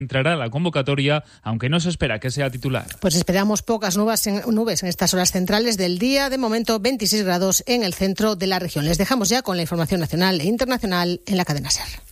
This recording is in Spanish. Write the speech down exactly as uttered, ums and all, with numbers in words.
entrará a la convocatoria, aunque no se espera que sea titular. Pues esperamos pocas nubes en, nubes en estas horas centrales del día. De momento, veintiséis grados en el centro de la región. Les dejamos ya con la información nacional e internacional en la cadena SER.